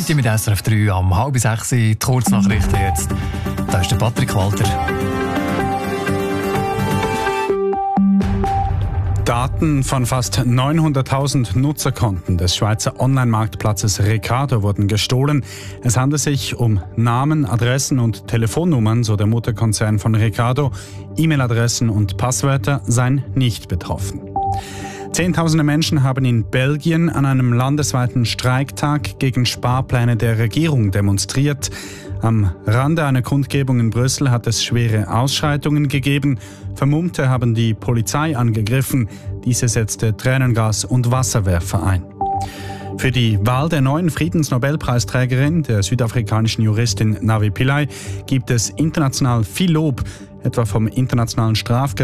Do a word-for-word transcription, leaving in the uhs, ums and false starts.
heute mit S R F drei am halb sechs, die Kurznachrichten jetzt. Da ist der Patrick Walter. Daten von fast neunhunderttausend Nutzerkonten des Schweizer Online-Marktplatzes Recado wurden gestohlen. Es handelt sich um Namen, Adressen und Telefonnummern, so der Mutterkonzern von Recado. E-Mail-Adressen und Passwörter seien nicht betroffen. Zehntausende Menschen haben in Belgien an einem landesweiten Streiktag gegen Sparpläne der Regierung demonstriert. Am Rande einer Kundgebung in Brüssel hat es schwere Ausschreitungen gegeben. Vermummte haben die Polizei angegriffen. Diese setzte Tränengas und Wasserwerfer ein. Für die Wahl der neuen Friedensnobelpreisträgerin, der südafrikanischen Juristin Navi Pillay, gibt es international viel Lob, etwa vom Internationalen Strafgericht